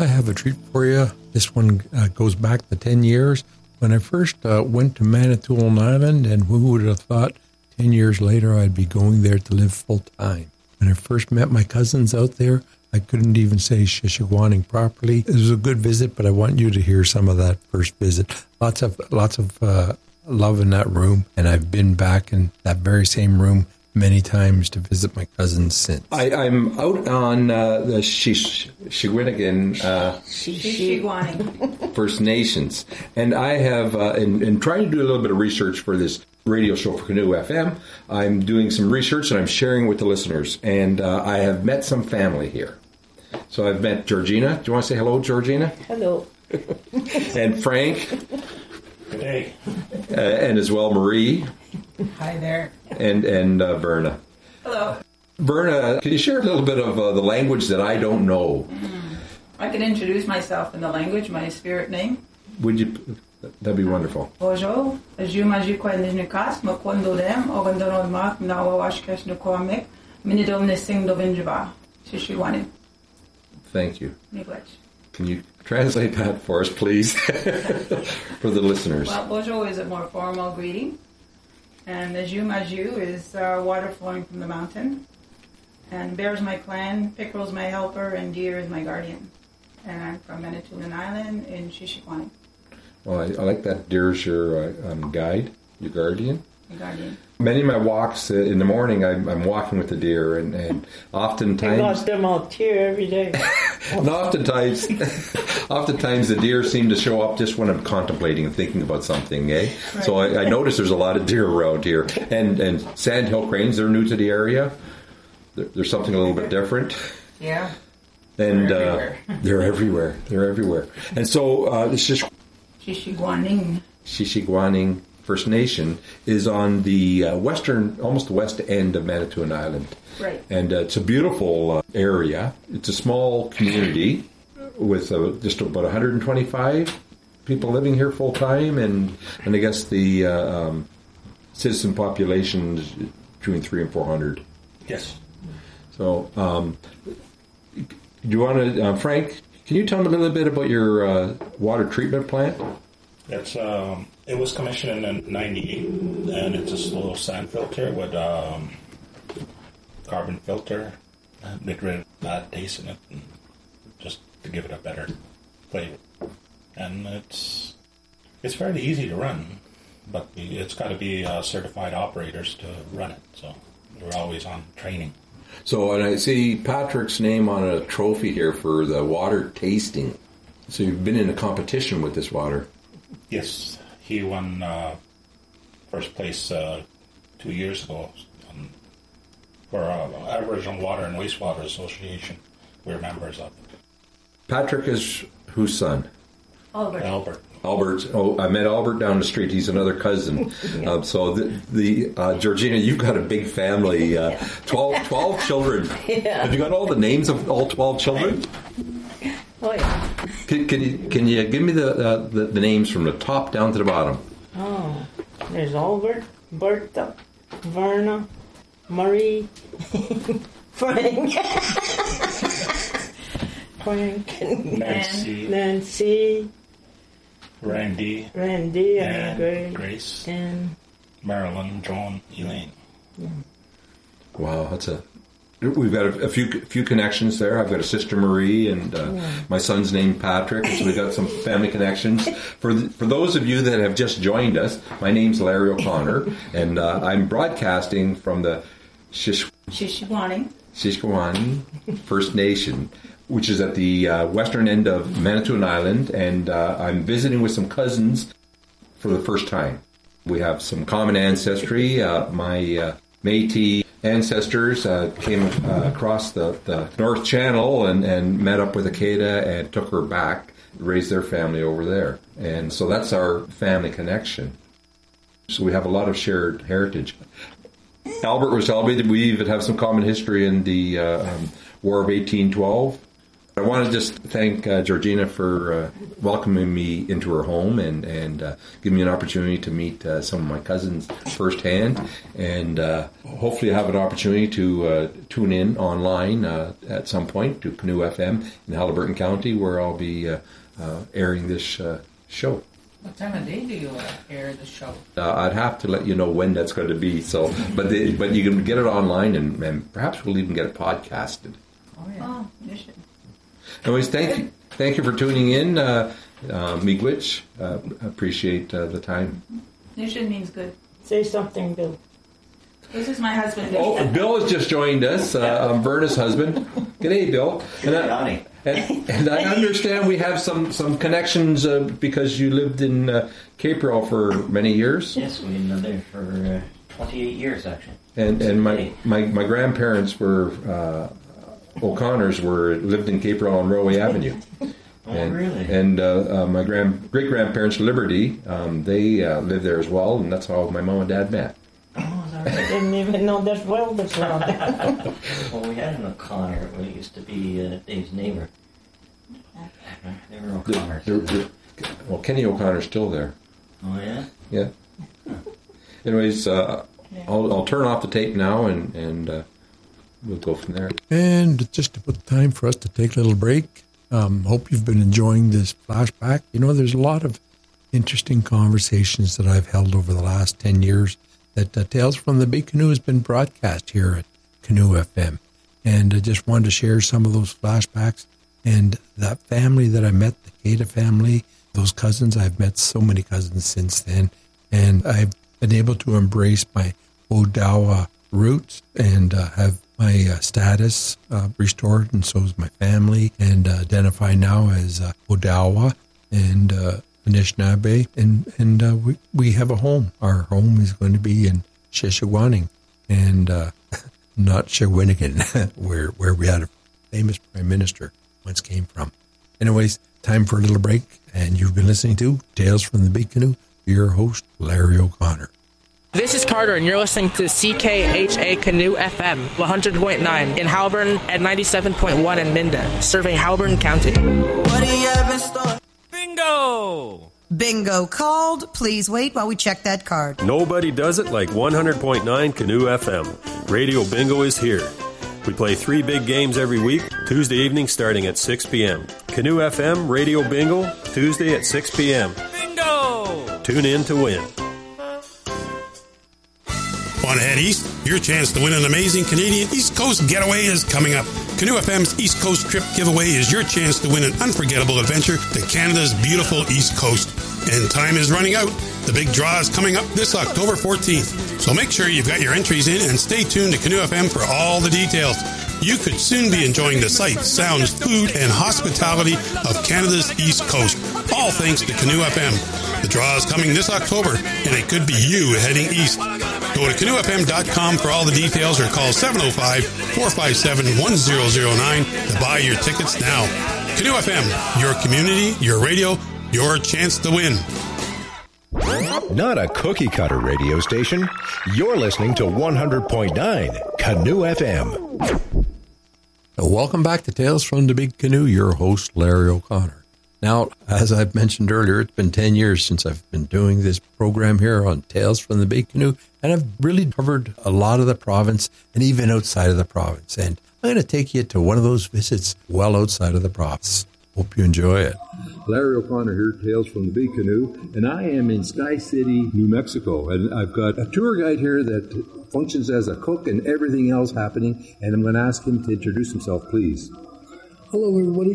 I have a treat for you. This one goes back to 10 years. When I first went to Manitoulin Island, and who would have thought 10 years later I'd be going there to live full time. When I first met my cousins out there, I couldn't even say Shishigwaning properly. It was a good visit, but I want you to hear some of that first visit. Lots of love in that room, and I've been back in that very same room many times to visit my cousins since. I'm out on the Shishigwaning First Nations, and I have, in trying to do a little bit of research for this radio show for Canoe FM, I'm doing some research and I'm sharing with the listeners, and I have met some family here. So I've met Georgina. Do you want to say hello, Georgina? Hello. And Frank. Good day. And as well Marie. Hi there. And Verna. Hello. Verna, can you share a little bit of the language that I don't know? I can introduce myself in the language, my spirit name. Would you? That'd be wonderful. Bonjour. Je m'appelle Kwandinukas, Makwandodem, Ogandonodmak, Nawawashkesh Nukwamik, Minidom Nising Dovinjava, Shishigwaning. Thank you. Miigwech. Can you translate that for us, please, for the listeners? Well, bonjour is a more formal greeting. And the Jumaju is water flowing from the mountain. And Bear is my clan, Pickerel is my helper, and Deer is my guardian. And I'm from Manitoulin Island in Shishigwaning. Well, I like that. Deer is your guide, your guardian. My guardian. Many of my walks in the morning, I'm walking with the deer, and oftentimes... I lost them out here every day. And oftentimes the deer seem to show up just when I'm contemplating and thinking about something, eh? Right. So I notice there's a lot of deer around here. And sandhill cranes, they're new to the area. There's something a little bit different. Yeah. And they're everywhere. They're everywhere. And so this is... Shishigwaning First Nation is on the western, almost the west end of Manitoulin Island. Right. And it's a beautiful area. It's a small community with just about 125 people living here full time, and I guess the citizen population is between 300 and 400. Yes. So, do you want to, Frank? Can you tell me a little bit about your water treatment plant? It's it was commissioned in '98, and it's a little sand filter with carbon filter, get rid of bad taste in it, and just to give it a better flavor. And it's fairly easy to run, but it's got to be certified operators to run it. So we're always on training. So, and I see Patrick's name on a trophy here for the water tasting. So you've been in a competition with this water. Yes, he won first place 2 years ago for Aboriginal Water and Wastewater Association. We're members of it. Patrick is whose son? Albert. Albert. Oh, I met Albert down the street. He's another cousin. So Georgina, you've got a big family. 12 children. Yeah. Have you got all the names of all 12 children? Oh, yeah. Can you give me the names from the top down to the bottom? Oh, there's Albert, Bertha, Verna, Marie, Frank, Nancy, Randy, and Grace, and Marilyn, Joan, Elaine. Yeah. Wow, we've got a few connections there. I've got a sister Marie, and my son's named Patrick, so we've got some family connections. For those of you that have just joined us, my name's Larry O'Connor, and I'm broadcasting from the Shishigwaning First Nation, which is at the western end of Manitoulin Island, and I'm visiting with some cousins for the first time. We have some common ancestry. My Métis ancestors came across the North Channel and met up with Akeda and took her back, raised their family over there. And so that's our family connection. So we have a lot of shared heritage. Albert was telling me that we even have some common history in the War of 1812. I want to just thank Georgina for welcoming me into her home and giving me an opportunity to meet some of my cousins firsthand. And hopefully I have an opportunity to tune in online at some point to Canoe FM in Haliburton County, where I'll be airing this show. What time of day do you air the show? I'd have to let you know when that's going to be. So, but you can get it online, and perhaps we'll even get it podcasted. Oh yeah. Oh, you should. Anyways, thank you for tuning in, Miigwech. Appreciate the time. You should means good. Say something, Bill. This is my husband. Oh, Bill has just joined us. I'm Verna's husband. G'day, Bill. And I understand we have some connections because you lived in Capril for many years. Yes, we lived there for 28 years, actually. And my grandparents were O'Connors lived in Capril on Railway Avenue. Really? And my great grandparents, Liberty, they lived there as well, and that's how my mom and dad met. Oh, is that I right? didn't even know that's well that's around there. Well, we had an O'Connor. We used to be Dave's neighbor. They were O'Connors. Well, Kenny O'Connor's still there. Oh, yeah? Yeah. Anyways, I'll turn off the tape now, and we'll go from there. And just to put time for us to take a little break, hope you've been enjoying this flashback. You know, there's a lot of interesting conversations that I've held over the last 10 years that Tales from the Big Canoe has been broadcast here at Canoe FM. And I just wanted to share some of those flashbacks. And that family that I met, the Keita family, those cousins, I've met so many cousins since then. And I've been able to embrace my Odawa roots and have my status restored, and so is my family, and identify now as Odawa and Anishinaabe, and we have a home. Our home is going to be in Sheshawaning, and not Shawinigan, where we had a famous prime minister once came from. Anyways, time for a little break, and you've been listening to Tales from the Big Canoe. Your host, Larry O'Connor. This is Carter, and you're listening to CKHA Canoe FM, 100.9 in Haliburton and 97.1 in Minden, serving Haliburton County. What do you have in store? Bingo! Bingo called. Please wait while we check that card. Nobody does it like 100.9 Canoe FM. Radio Bingo is here. We play 3 big games every week, Tuesday evening starting at 6 p.m. Canoe FM Radio Bingo, Tuesday at 6 p.m. Bingo! Tune in to win. Want to head east? Your chance to win an amazing Canadian East Coast getaway is coming up. Canoe FM's East Coast Trip Giveaway is your chance to win an unforgettable adventure to Canada's beautiful East Coast. And time is running out. The big draw is coming up this October 14th. So make sure you've got your entries in and stay tuned to Canoe FM for all the details. You could soon be enjoying the sights, sounds, food, and hospitality of Canada's East Coast. All thanks to Canoe FM. The draw is coming this October, and it could be you heading east. Go to canoefm.com for all the details or call 705-457-1009 to buy your tickets now. Canoe FM, your community, your radio, your chance to win. Not a cookie-cutter radio station. You're listening to 100.9 Canoe FM. Welcome back to Tales from the Big Canoe, your host, Larry O'Connor. Now, as I've mentioned earlier, it's been 10 years since I've been doing this program here on Tales from the Big Canoe, and I've really covered a lot of the province and even outside of the province. And I'm going to take you to one of those visits well outside of the province. Hope you enjoy it. Larry O'Connor here, Tales from the Big Canoe, and I am in Sky City, New Mexico. And I've got a tour guide here that functions as a cook and everything else happening, and I'm going to ask him to introduce himself, please. Hello everybody,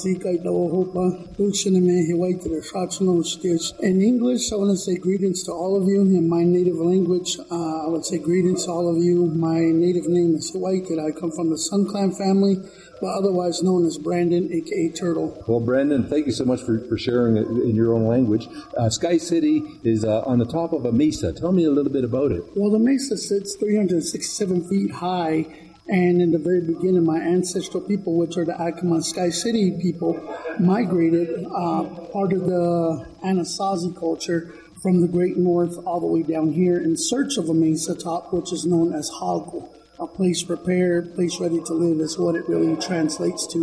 in English, I want to say greetings to all of you. In my native language, I would say greetings to all of you. My native name is Hawaii. I come from the Sun Clan family, but otherwise known as Brandon, aka Turtle. Well, Brandon, thank you so much for sharing it in your own language. Sky City is on the top of a mesa. Tell me a little bit about it. Well, the mesa sits 367 feet high. And in the very beginning, my ancestral people, which are the Acoma Sky City people, migrated part of the Anasazi culture from the Great North all the way down here in search of a mesa top, which is known as Hagu, a place prepared, place ready to live is what it really translates to.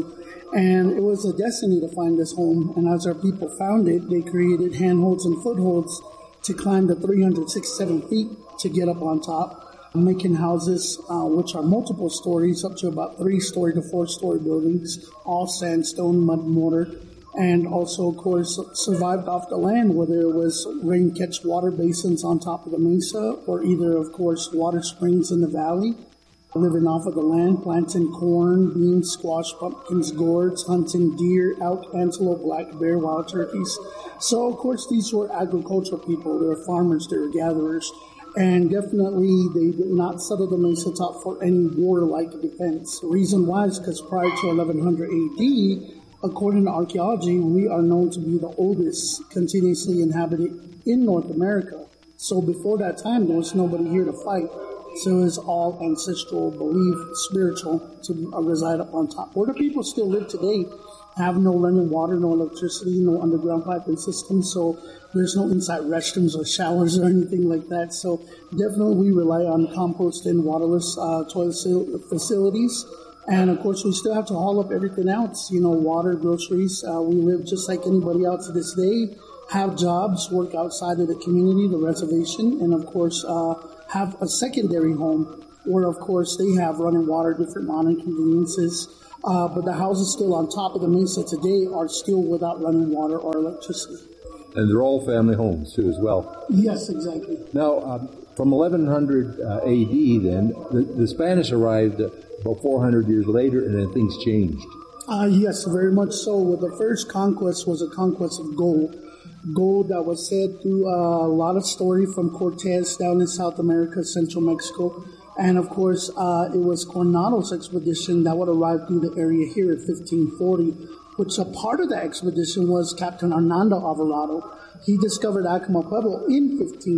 And it was a destiny to find this home. And as our people found it, they created handholds and footholds to climb the 367 feet to get up on top, making houses which are multiple stories, up to about 3-story to 4-story buildings, all sandstone, mud, mortar, and also, of course, survived off the land, whether it was rain-catch water basins on top of the mesa or either, of course, water springs in the valley. Living off of the land, planting corn, beans, squash, pumpkins, gourds, hunting deer, elk, antelope, black bear, wild turkeys. So, of course, these were agricultural people. They were farmers, they were gatherers. And definitely they did not settle the mesa top for any warlike defense. The reason why is because prior to 1100 AD, according to archaeology, we are known to be the oldest continuously inhabited in North America. So before that time, there was nobody here to fight. So it's all ancestral belief, spiritual, to reside up on top. Where the people still live today have no running water, no electricity, no underground piping system, so there's no inside restrooms or showers or anything like that. So definitely we rely on compost and waterless toilet facilities. And of course, we still have to haul up everything else, water, groceries. We live just like anybody else to this day, have jobs, work outside of the community, the reservation, and of course, have a secondary home where, of course, they have running water, different modern conveniences. But the houses still on top of the mesa today are still without running water or electricity. And they're all family homes, too, as well. Yes, exactly. Now, from 1100 AD, then, the Spanish arrived about 400 years later, and then things changed. Yes, very much so. Well, the first conquest was a conquest of gold. Gold that was said through a lot of story from Cortez down in South America, Central Mexico. And, of course, it was Coronado's expedition that would arrive through the area here in 1540, which a part of the expedition was Captain Hernando Alvarado. He discovered Acoma Pueblo in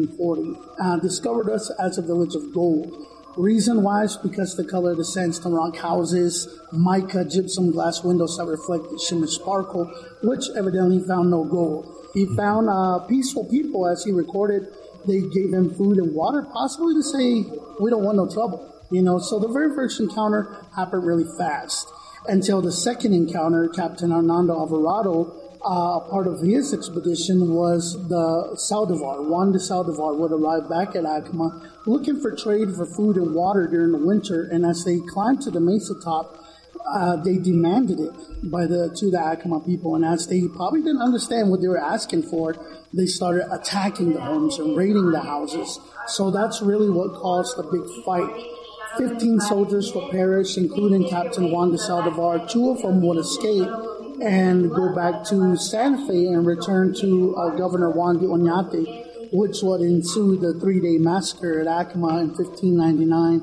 1540, discovered us as a village of gold. Reason why is because the color of the sandstone rock houses, mica, gypsum glass windows that reflected shimmer sparkle, which evidently found no gold. He found peaceful people, as he recorded. They gave him food and water, possibly to say, we don't want no trouble. So the very first encounter happened really fast. Until the second encounter, Captain Hernando Alvarado, part of his expedition was the Saldivar. Juan de Saldivar would arrive back at Acoma looking for trade for food and water during the winter. And as they climbed to the mesa top, they demanded it to the Acoma people. And as they probably didn't understand what they were asking for, they started attacking the homes and raiding the houses. So that's really what caused the big fight. 15 soldiers would perish, including Captain Juan de Saldivar. 2 of them would escape and go back to Santa Fe and return to Governor Juan de Oñate, which would ensue the 3-day massacre at Acoma in 1599.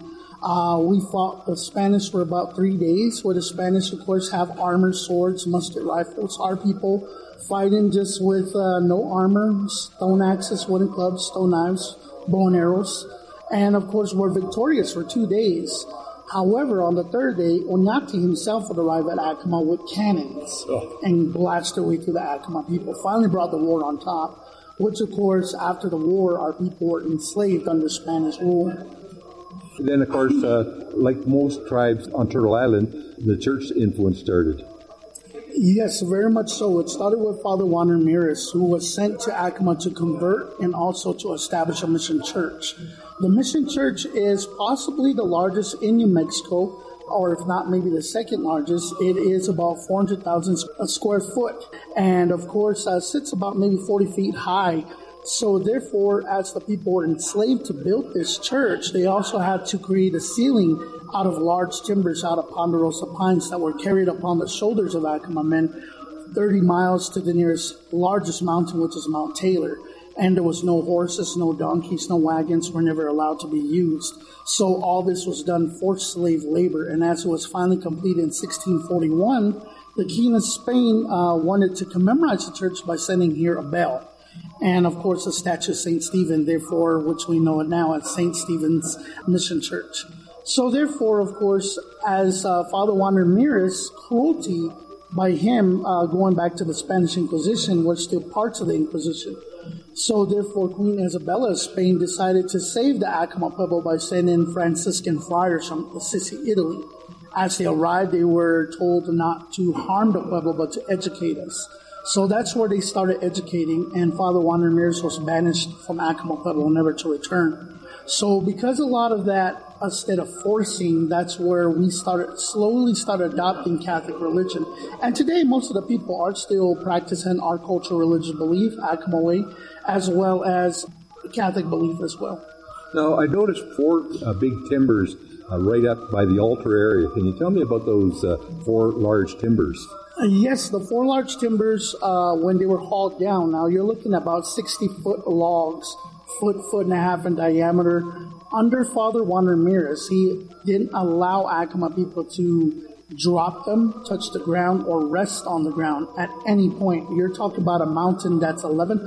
We fought the Spanish for about 3 days, where the Spanish, of course, have armor, swords, musket rifles. Our people fighting just with no armor, stone axes, wooden clubs, stone knives, bow and arrows. And, of course, were victorious for 2 days. However, on the 3rd day, Oñate himself would arrive at Acoma with cannons and blast their way through the Acoma people. Finally brought the war on top, which, of course, after the war, our people were enslaved under Spanish rule. Then, of course, like most tribes on Turtle Island, the church influence started. Yes, very much so. It started with Father Juan Ramirez, who was sent to Acoma to convert and also to establish a mission church. The mission church is possibly the largest in New Mexico, or if not, maybe the second largest. It is about 400,000 square foot, and of course, sits about maybe 40 feet high. So therefore, as the people were enslaved to build this church, they also had to create a ceiling out of large timbers, out of ponderosa pines that were carried upon the shoulders of Acoma men 30 miles to the nearest largest mountain, which is Mount Taylor. And there was no horses, no donkeys, no wagons were never allowed to be used. So all this was done for slave labor. And as it was finally completed in 1641, the King of Spain wanted to commemorate the church by sending here a bell. And, of course, a statue of St. Stephen, therefore, which we know it now as St. Stephen's Mission Church. So, therefore, of course, as Father Juan Ramirez, cruelty by him going back to the Spanish Inquisition were still parts of the Inquisition. So, therefore, Queen Isabella of Spain decided to save the Acoma Pueblo by sending Franciscan friars from Assisi, Italy. as they arrived, they were told not to harm the Pueblo, but to educate us. So that's where they started educating, and Father Juan Ramirez was banished from Acoma Pueblo, never to return. So because a lot of that, instead of forcing, that's where we slowly started adopting Catholic religion. And today, most of the people are still practicing our cultural religious belief, Acoma way, as well as Catholic belief as well. Now, I noticed 4 big timbers right up by the altar area. Can you tell me about those 4 large timbers? Yes, the 4 large timbers, when they were hauled down, now you're looking at about 60-foot logs, foot and a half in diameter. Under Father Juan Ramirez, he didn't allow Acoma people to drop them, touch the ground, or rest on the ground at any point. You're talking about a mountain that's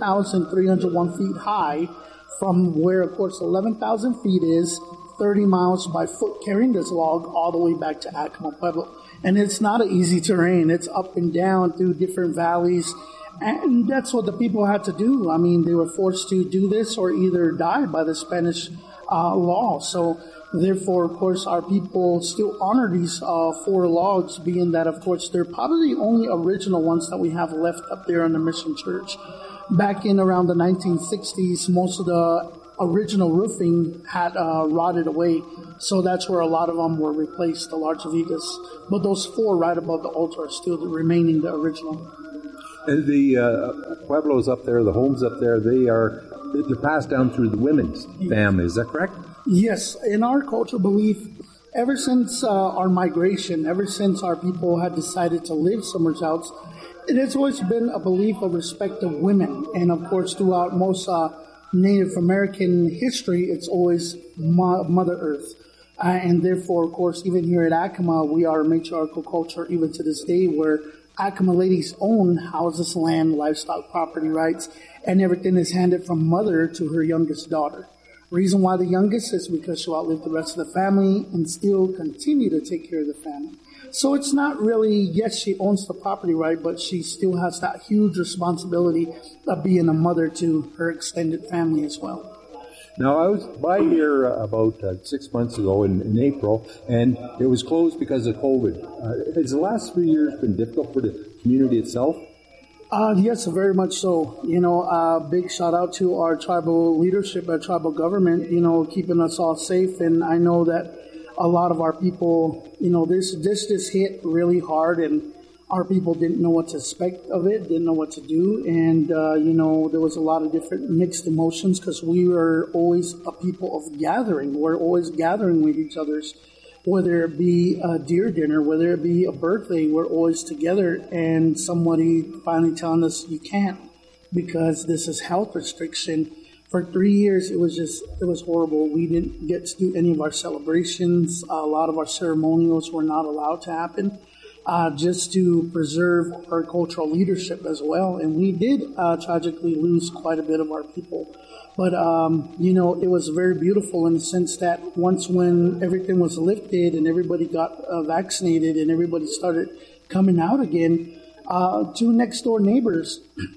11,301 feet high, from where, of course, 11,000 feet is 30 miles by foot carrying this log all the way back to Acoma Pueblo. And it's not an easy terrain. It's up and down through different valleys. And that's what the people had to do. I mean, they were forced to do this or either die by the Spanish law. So therefore, of course, our people still honor these 4 logs, being that, of course, they're probably the only original ones that we have left up there in the Mission Church. Back in around the 1960s, most of the original roofing had rotted away. So that's where a lot of them were replaced, the large vigas. But those 4 right above the altar are still remaining the original. And the pueblos up there, the homes up there, they're passed down through the women's family. Is that correct? Yes. In our cultural belief, ever since our migration, ever since our people had decided to live somewhere else, it has always been a belief of respect of women. And of course, throughout most Native American history, it's always Mother Earth. And therefore, of course, even here at Acoma, we are a matriarchal culture even to this day, where Acoma ladies own houses, land, livestock, property rights, and everything is handed from mother to her youngest daughter. Reason why the youngest is because she'll outlive the rest of the family and still continue to take care of the family. So it's not really, yes, she owns the property right, but she still has that huge responsibility of being a mother to her extended family as well. Now, I was by here about 6 months ago in April, and it was closed because of COVID. Has the last 3 years been difficult for the community itself? Yes, very much so. Big shout out to our tribal leadership, our tribal government, keeping us all safe. And I know that a lot of our people, this just hit really hard, and our people didn't know what to expect of it, didn't know what to do. And, there was a lot of different mixed emotions because we were always a people of gathering. We're always gathering with each other's, whether it be a deer dinner, whether it be a birthday, we're always together. And somebody finally telling us you can't because this is health restriction. For 3 years, it was horrible. We didn't get to do any of our celebrations. A lot of our ceremonials were not allowed to happen. Just to preserve our cultural leadership as well. And we did tragically lose quite a bit of our people. But, it was very beautiful in the sense that once when everything was lifted and everybody got vaccinated and everybody started coming out again, 2 next door neighbors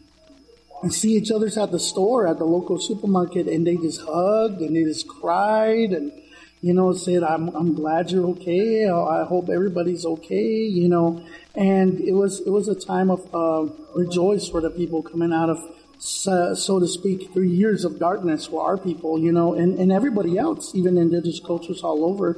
and see each other at the store, at the local supermarket, and they just hugged and they just cried and said, I'm glad you're okay. I hope everybody's okay, And it was a time of rejoice for the people coming out of, so to speak, 3 years of darkness for our people, and everybody else, even indigenous cultures all over,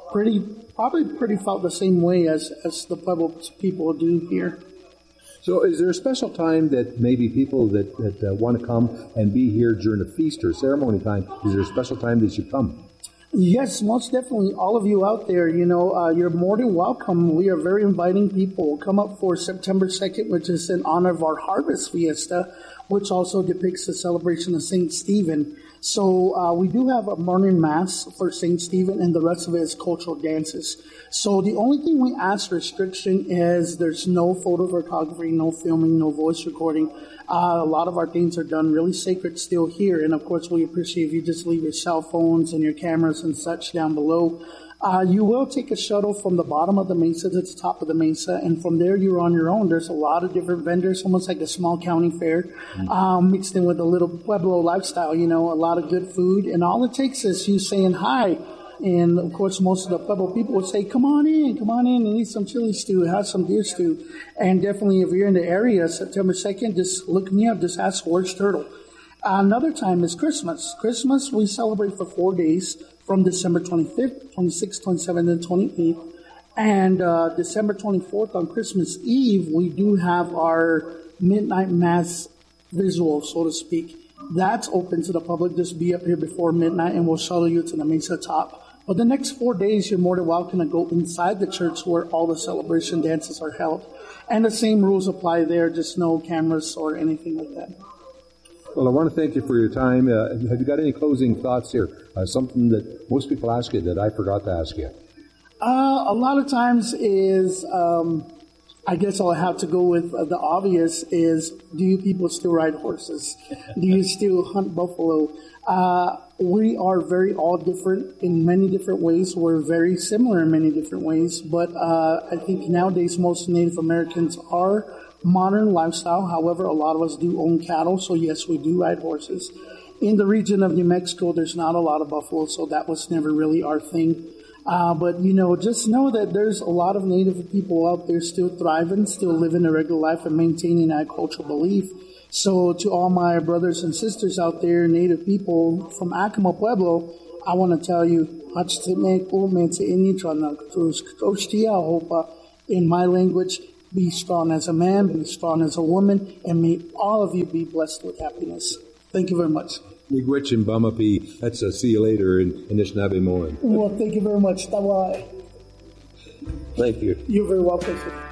probably felt the same way as the Pueblo people do here. So is there a special time that maybe people that want to come and be here during a feast or ceremony time, is there a special time that you come? Yes, most definitely. All of you out there, you're more than welcome. We are very inviting people. Come up for September 2nd, which is in honor of our Harvest Fiesta, which also depicts the celebration of St. Stephen. So we do have a morning mass for St. Stephen, and the rest of it is cultural dances. So the only thing we ask restriction is there's no photo photography, no filming, no voice recording. A lot of our things are done really sacred still here. And of course, we appreciate if you just leave your cell phones and your cameras and such down below. You will take a shuttle from the bottom of the mesa to the top of the mesa, and from there you're on your own. There's a lot of different vendors, almost like a small county fair, mixed in with a little Pueblo lifestyle, a lot of good food. And all it takes is you saying hi And of course, most of the Pueblo people would say, come on in and eat some chili stew, have some deer stew. And definitely if you're in the area, September 2nd, just look me up, just ask where's Turtle. Another time is Christmas. Christmas, we celebrate for 4 days from December 25th, 26th, 27th, and 28th. And December 24th on Christmas Eve, we do have our midnight mass visual, so to speak. That's open to the public. Just be up here before midnight and we'll shuttle you to the Mesa top. But the next 4 days, you're more than welcome to go inside the church where all the celebration dances are held. And the same rules apply there, just no cameras or anything like that. Well, I want to thank you for your time. Have you got any closing thoughts here? Something that most people ask you that I forgot to ask you. A lot of times is, I guess I'll have to go with the obvious is, do you people still ride horses? Do you still hunt buffalo? We are very all different in many different ways. We're very similar in many different ways. But I think nowadays most Native Americans are modern lifestyle. However, a lot of us do own cattle. So yes, we do ride horses. In the region of New Mexico, there's not a lot of buffalo. So that was never really our thing. But, just know that there's a lot of Native people out there still thriving, still living a regular life and maintaining that cultural belief. So to all my brothers and sisters out there, Native people from Acoma Pueblo, I want to tell you, in my language, be strong as a man, be strong as a woman, and may all of you be blessed with happiness. Thank you very much. Miigwech and Bamapi. That's a see you later in Anishinaabe Moan. Well, thank you very much. Thank you. You're very welcome, sir.